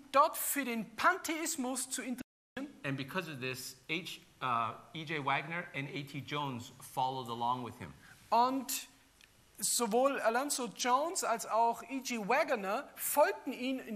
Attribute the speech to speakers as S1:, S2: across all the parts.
S1: dort für den Pantheismus zu interessieren.
S2: And because of this, E.J. Wagner and A.T. Jones followed along with him.
S1: Und sowohl Alonzo Jones als auch E.G. Wagner folgten ihm in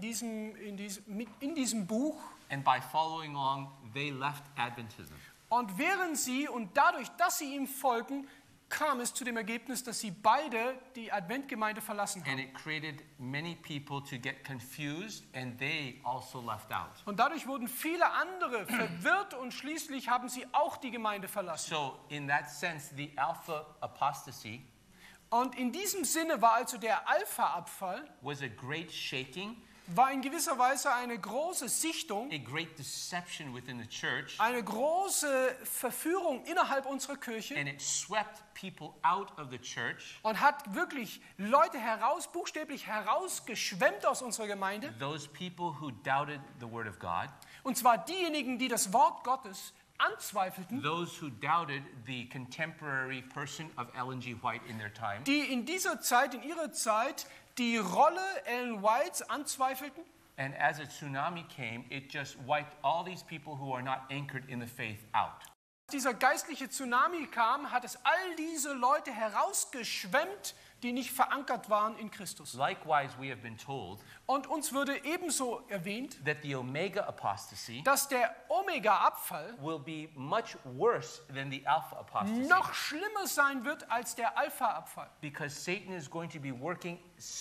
S1: diesem Buch.
S2: And by following along, they left Adventism.
S1: Und während sie und dadurch, dass sie ihm folgen, kam es zu dem Ergebnis, dass sie beide die Adventgemeinde verlassen haben.
S2: And it created many people to get confused, and they also left out.
S1: Und dadurch wurden viele andere verwirrt und schließlich haben sie auch die Gemeinde verlassen.
S2: So, in that sense, the Alpha apostasy
S1: Und in diesem Sinne war also der Alpha-Abfall,
S2: was a great shaking,
S1: war in gewisser Weise eine große Sichtung,
S2: a great deception within the church,
S1: eine große Verführung innerhalb unserer Kirche
S2: and it swept people out of the church.
S1: und hat wirklich Leute buchstäblich herausgeschwemmt aus unserer Gemeinde.
S2: Those people who doubted the word of God,
S1: Und zwar diejenigen, die das Wort Gottes anzweifelten,
S2: those who doubted the contemporary person of Ellen G. White in their time,
S1: die in ihrer Zeit, die Rolle Ellen Whites anzweifelten.
S2: and as a tsunami came, it just wiped all these people who are not anchored in the faith out.
S1: Als dieser geistliche Tsunami kam, hat es all diese Leute herausgeschwemmt, die nicht verankert waren in Christus.
S2: Likewise, we have been told
S1: Und uns wurde ebenso erwähnt,
S2: that the Omega apostasy
S1: dass der Omega-Abfall
S2: will be much worse than the Alpha apostasy,
S1: noch schlimmer sein wird als der Alpha-Abfall.
S2: because Satan is going to be working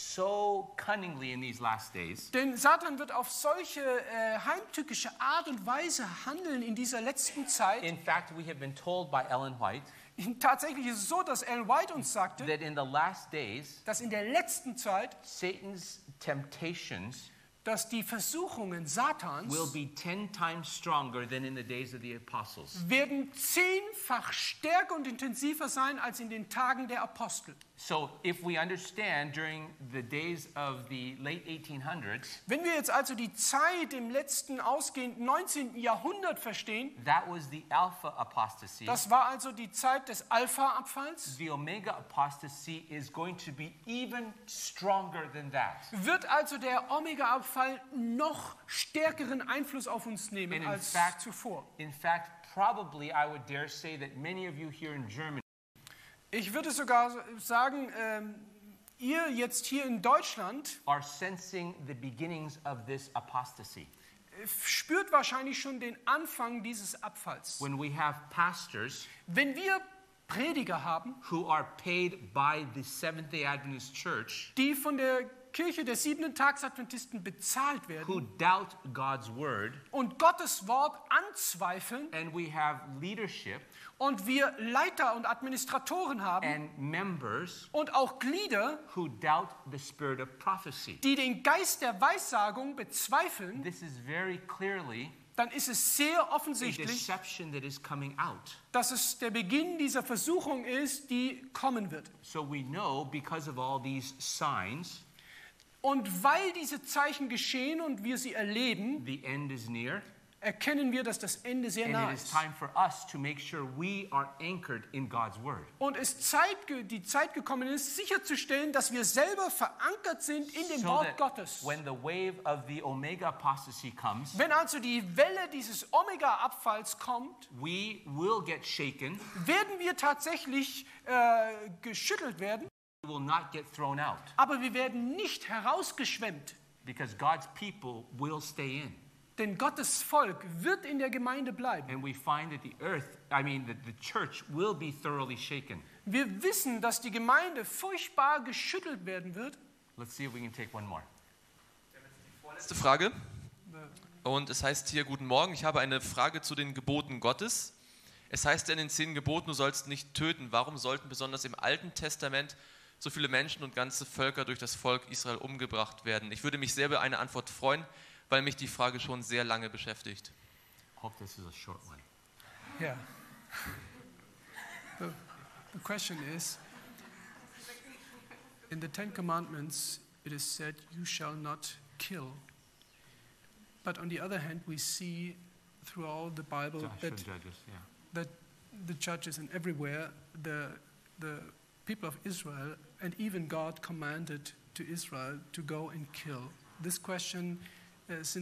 S2: so cunningly in these last days
S1: Denn Satan wird auf solche heimtückische Art und Weise handeln in dieser letzten Zeit.
S2: In fact, we have been told by Ellen White
S1: Tatsächlich ist es so, dass Ellen White uns sagte,
S2: that in the last days,
S1: dass in der letzten Zeit,
S2: Satan's temptations
S1: dass die Versuchungen Satans
S2: will be 10 times stronger than in the days of the apostles.
S1: werden 10-fach stärker und intensiver sein als in den Tagen der Apostel.
S2: So if we understand during the days of the late 1800s,
S1: Wenn wir jetzt also die Zeit im letzten ausgehenden 19. Jahrhundert verstehen,
S2: that was the Alpha apostasy.
S1: das war also die Zeit des Alpha-Abfalls,
S2: The Omega apostasy is going to be even stronger than that.
S1: wird also der Omega-Abfall noch stärkeren Einfluss auf uns nehmen
S2: And
S1: als zuvor.
S2: in fact, probably I would dare say that many of you here in Germany
S1: Ich würde sogar sagen, ihr jetzt hier in Deutschland
S2: are sensing the beginnings of this apostasy.
S1: spürt wahrscheinlich schon den Anfang dieses Abfalls.
S2: When we have pastors
S1: Wenn wir Prediger haben,
S2: who are paid by the Seventh-day Adventist Church,
S1: die von der Kirche der 7-Tags-Adventisten bezahlt
S2: who
S1: werden
S2: doubt God's word,
S1: und Gottes Wort anzweifeln
S2: and we have leadership
S1: und wir Leiter und Administratoren haben
S2: and members
S1: und auch Glieder,
S2: who doubt the spirit of prophecy.
S1: die den Geist der Weissagung bezweifeln,
S2: This is very clearly
S1: dann ist es sehr
S2: a
S1: offensichtlich,
S2: deception that is coming out.
S1: dass es der Beginn dieser Versuchung ist, die kommen wird.
S2: So we know because of all these signs,
S1: Und weil diese Zeichen geschehen und wir sie erleben,
S2: the end is near,
S1: erkennen wir, dass das Ende sehr
S2: and
S1: nah
S2: it is
S1: ist.
S2: time for us to make sure we are anchored in God's word.
S1: Und die Zeit gekommen ist, sicherzustellen, dass wir selber verankert sind in dem
S2: So
S1: Wort
S2: that
S1: Gottes.
S2: when the wave of the Omega apostasy comes,
S1: Wenn also die Welle dieses Omega-Abfalls kommt,
S2: we will get shaken,
S1: werden wir tatsächlich geschüttelt werden,
S2: we will not get thrown out,
S1: aber wir werden nicht herausgeschwemmt.
S2: because God's people will stay in.
S1: Denn Gottes Volk wird in der Gemeinde bleiben.
S2: And we find that the church will be thoroughly shaken.
S1: Wir wissen, dass die Gemeinde furchtbar geschüttelt werden wird.
S2: Let's see if we can take one more.
S3: Letzte Frage. Und es heißt hier, guten Morgen, ich habe eine Frage zu den Geboten Gottes. Es heißt ja in den 10 Geboten, du sollst nicht töten. Warum sollten besonders im Alten Testament so viele Menschen und ganze Völker durch das Volk Israel umgebracht werden? Ich würde mich sehr über eine Antwort freuen, weil mich die Frage schon sehr lange beschäftigt.
S2: Hope this is a short one.
S1: Yeah. The question is, in the 10 Commandments, it is said, you shall not kill. But on the other hand, we see throughout the Bible that
S2: Judges, yeah.
S1: that the judges and everywhere, the people of Israel and even God commanded to Israel to go and kill. This question, since